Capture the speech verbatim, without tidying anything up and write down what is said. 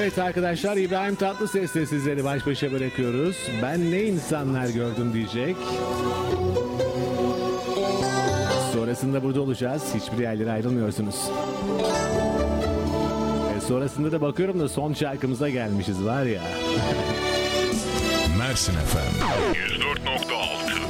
Evet arkadaşlar, İbrahim Tatlıses'le sizleri baş başa bırakıyoruz. Ben ne insanlar gördüm diyecek. Sonrasında burada olacağız. Hiçbir yerlere ayrılmıyorsunuz. Ve sonrasında da bakıyorum da son şarkımıza gelmişiz var ya. Mersin F M yüz dört nokta altı